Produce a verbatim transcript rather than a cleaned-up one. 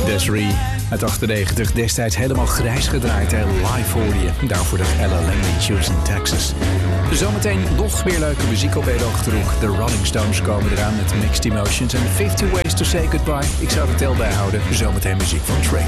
Desiree uit achtennegentig, destijds helemaal grijs gedraaid en live hoorde je. Daarvoor de Ella Langley Tunes in Texas. Zometeen nog meer leuke muziek op één ochtendhoek. De Rolling Stones komen eraan met Mixed Emotions en fifty Ways to Say Goodbye. Ik zou de tel bijhouden. Zometeen muziek van Train.